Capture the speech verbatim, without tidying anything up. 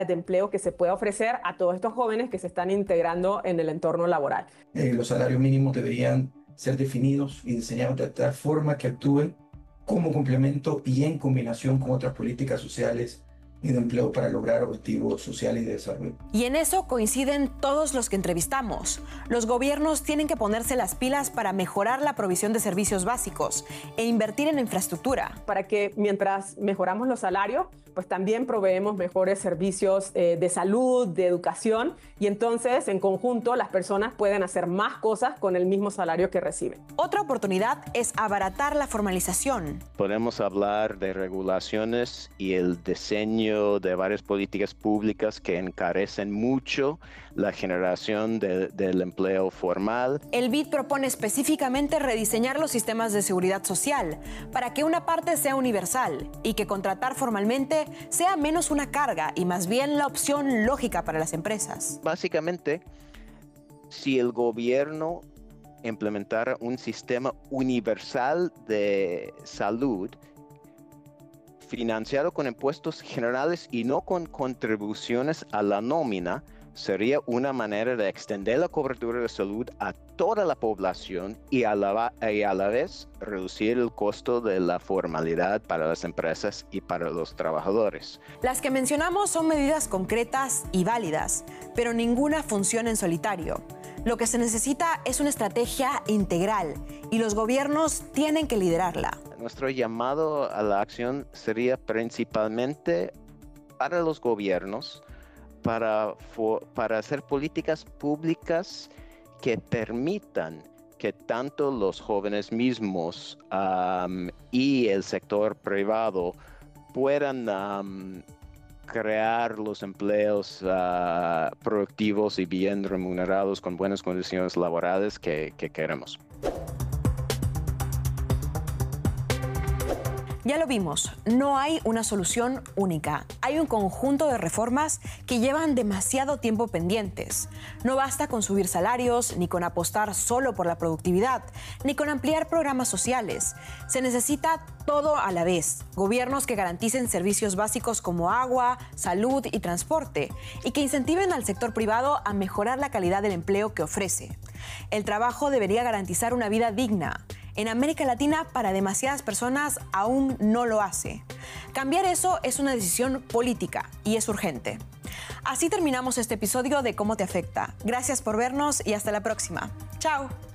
de empleo que se pueda ofrecer a todos estos jóvenes que se están integrando en el entorno laboral. Eh, los salarios mínimos deberían ser definidos y diseñados de tal forma que actúen como complemento y en combinación con otras políticas sociales y de empleo para lograr objetivos sociales y de desarrollo. Y en eso coinciden todos los que entrevistamos. Los gobiernos tienen que ponerse las pilas para mejorar la provisión de servicios básicos e invertir en infraestructura. Para que mientras mejoramos los salarios, pues también proveemos mejores servicios eh, de salud, de educación, y entonces en conjunto las personas pueden hacer más cosas con el mismo salario que reciben. Otra oportunidad es abaratar la formalización. Podemos hablar de regulaciones y el diseño de varias políticas públicas que encarecen mucho la generación de, del empleo formal. El B I D propone específicamente rediseñar los sistemas de seguridad social para que una parte sea universal y que contratar formalmente sea menos una carga y más bien la opción lógica para las empresas. Básicamente, si el gobierno implementara un sistema universal de salud financiado con impuestos generales y no con contribuciones a la nómina, sería una manera de extender la cobertura de salud a toda la población y a la, y a la vez reducir el costo de la formalidad para las empresas y para los trabajadores. Las que mencionamos son medidas concretas y válidas, pero ninguna funciona en solitario. Lo que se necesita es una estrategia integral y los gobiernos tienen que liderarla. Nuestro llamado a la acción sería principalmente para los gobiernos, Para, for, para hacer políticas públicas que permitan que tanto los jóvenes mismos um, y el sector privado puedan um, crear los empleos uh, productivos y bien remunerados con buenas condiciones laborales que, que queremos. Ya lo vimos, no hay una solución única. Hay un conjunto de reformas que llevan demasiado tiempo pendientes. No basta con subir salarios, ni con apostar solo por la productividad, ni con ampliar programas sociales. Se necesita todo a la vez. Gobiernos que garanticen servicios básicos como agua, salud y transporte, y que incentiven al sector privado a mejorar la calidad del empleo que ofrece. El trabajo debería garantizar una vida digna. En América Latina, para demasiadas personas, aún no lo hace. Cambiar eso es una decisión política y es urgente. Así terminamos este episodio de Cómo te afecta. Gracias por vernos y hasta la próxima. ¡Chao!